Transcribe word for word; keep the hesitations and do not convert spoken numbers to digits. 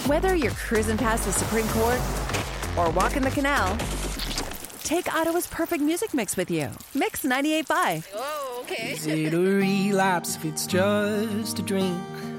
Whether you're cruising past the Supreme Court or walking the canal, take Ottawa's perfect music mix with you. Mix ninety-eight point five. Oh, okay. Is it a relapse if it's just a drink?